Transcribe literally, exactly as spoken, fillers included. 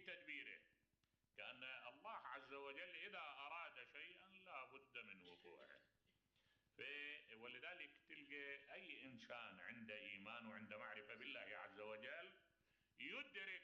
بتدبيره، كأن الله عز وجل إذا أراد شيئا لا بد من وقوعه. ولذلك تلقى أي إنسان عنده إيمان وعنده معرفة بالله عز وجل يدرك